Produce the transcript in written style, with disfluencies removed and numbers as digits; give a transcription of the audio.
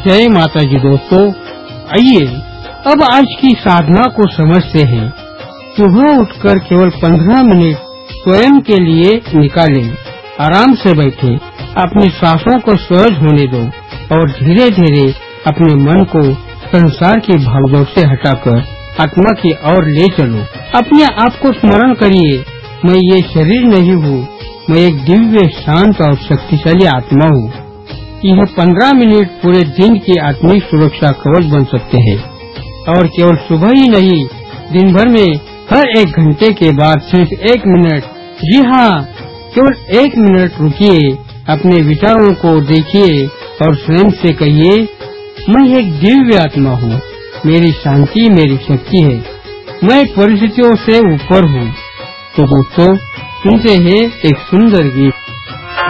जय माता जी दोस्तों, आइए अब आज की साधना को समझते हैं। सुबह उठकर केवल 15 मिनट स्वयं के लिए निकालें। आराम से बैठें, अपनी सांसों को सहज होने दो और धीरे धीरे अपने मन को संसार की भागदौड़ से हटाकर आत्मा की ओर ले चलो। अपने आप को स्मरण करिए, मैं ये शरीर नहीं हूँ, मैं एक दिव्य शांत और शक्तिशाली आत्मा हूँ। यह 15 मिनट पूरे दिन की आत्मिक सुरक्षा कवच बन सकते हैं। और केवल सुबह ही नहीं, दिन भर में हर 1 घंटे के बाद सिर्फ 1 मिनट, जी हाँ, केवल 1 मिनट रुकिए, अपने विचारों को देखिए और स्वयं से कहिए, मैं एक दिव्य आत्मा हूँ, मेरी शांति मेरी शक्ति है, मैं परिस्थितियों से ऊपर हूँ। तो दोस्तों, सुनते हैं एक सुंदर गीत।